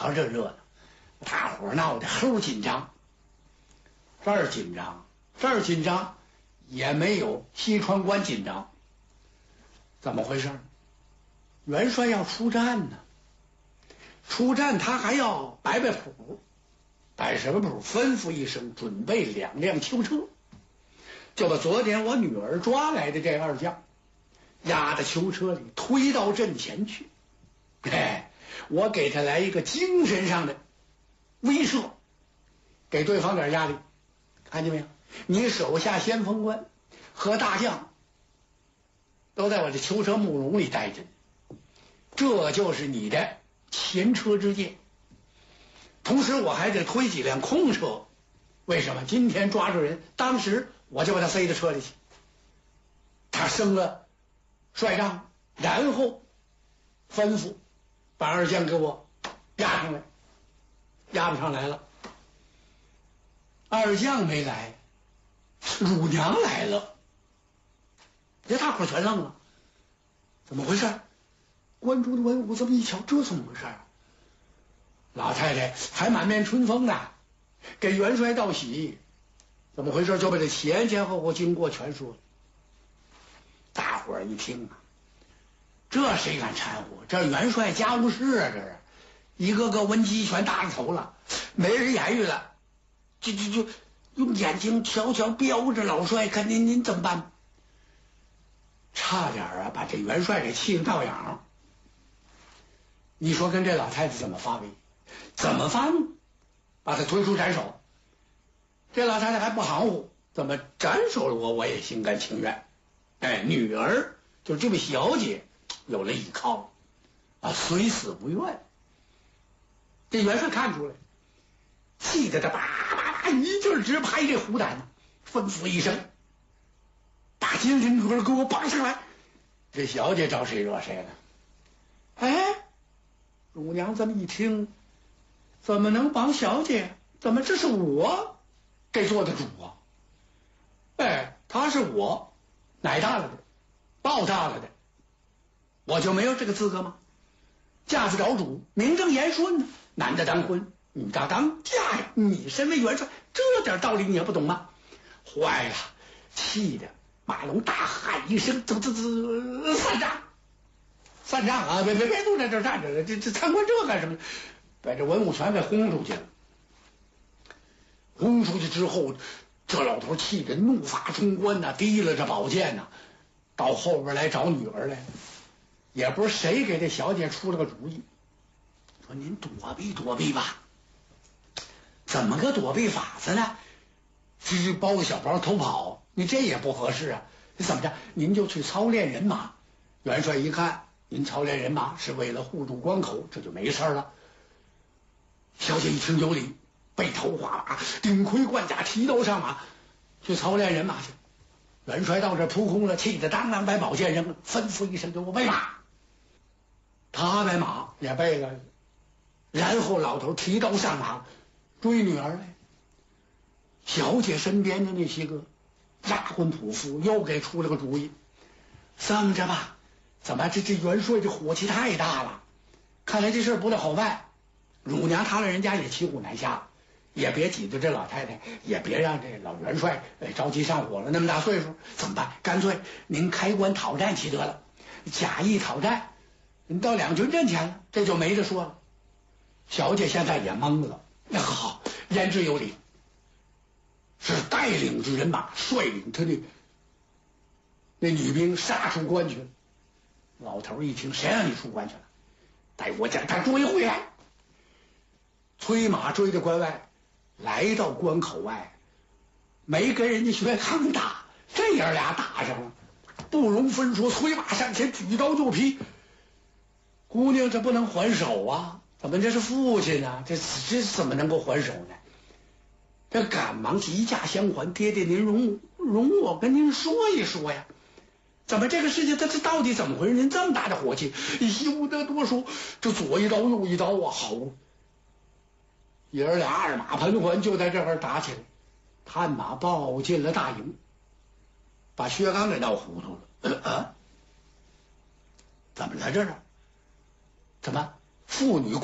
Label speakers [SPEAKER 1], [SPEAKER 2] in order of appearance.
[SPEAKER 1] 可这热闹，大伙闹得齁紧张。这儿紧张，也没有西川关紧张。怎么回事？元帅要出战呢，出战他还要摆谱，摆什么谱？吩咐一声，准备2辆囚车，就把昨天我女儿抓来的这2将押到囚车里，推到阵前去。我给他来一个精神上的威慑，给对方点压力。看见没有？你手下先锋官和大将都在我这囚车木笼里待着，这就是你的前车之鉴。同时我还得推几辆空车，为什么？今天抓住人，当时我就把他塞到车里去，他升了帅帐，然后吩咐把2将给我押上来，押不上来了。2将没来，乳娘来了。这大伙全愣了，怎么回事？关中的文武这么一瞧，这怎么回事？老太太还满面春风呢，给元帅道喜。怎么回事？就把这前后经过全说了。大伙儿一听啊，这谁敢掺和？这元帅家务事啊，这是一个个文鸡全搭着头了，没人言语了，就用眼睛悄悄标着老帅，看您怎么办？差点啊把这元帅给气得倒仰。你说跟这老太太怎么发威？怎么发怒？把他推出斩首。这老太太还不含糊，怎么斩首了我也心甘情愿。女儿就这位小姐有了依靠啊，虽死不愿。这元帅看出来，气得他叭叭叭一劲儿直拍这虎胆，吩咐一声：“把金铃盒给我绑上来！”这小姐招谁惹谁了？乳娘这么一听，怎么能绑小姐？怎么这是我给做的主啊？他是我奶大了的，抱大了的，我就没有这个资格吗？嫁不着主，名正言顺呢。男的当婚，女的当嫁呀！你身为元帅，这点道理你也不懂吗？坏了，气得马龙大喊一声：“散帐！散帐啊！别都在这站着了，这参观这干什么？把这文武全给轰出去了。轰出去之后，这老头气得怒发冲冠呐，提了这宝剑呐，到后边来找女儿来了。也不是谁给这小姐出了个主意，说您躲避吧。怎么个躲避法子呢？只包个小包偷跑，你这也不合适啊。你怎么着？您就去操练人马。元帅一看，您操练人马是为了护住关口，这就没事了。小姐一听有理，背头画马，顶盔贯甲，提刀上马，去操练人马去。元帅到这扑空了，气得当当把宝剑扔了，吩咐一声：“给我备马。”他把马也背了，然后老头提刀上马追女儿来。小姐身边的那些个丫鬟仆妇又给出了个主意：“生着吧，怎么这元帅这火气太大了？看来这事不太好办。乳娘他老人家也骑虎难下，也别挤兑这老太太，也别让这老元帅着急上火了。那么大岁数怎么办？干脆您开关讨战去得了，假意讨战。你到两军阵前了，这就没得说了。”小姐现在也懵了。好，言之有理，是带领着人马，率领他那女兵杀出关去了。老头一听，谁让你出关去了？待我将他追回来。催马追到关外，来到关口外，没跟人家薛康打，这爷俩打上了，不容分说，催马上前，举刀就劈。姑娘这不能还手啊，怎么这是父亲啊？这怎么能够还手呢？这赶忙急驾相还，爹爹您容我跟您说一说呀，怎么这个事情这到底怎么回事？您这么大的火气，休得多说。这左一刀右一刀啊，好，爷儿俩二马盘桓就在这儿打起来，探马报进了大营，把薛刚给闹糊涂了。怎么在这儿？怎么妇女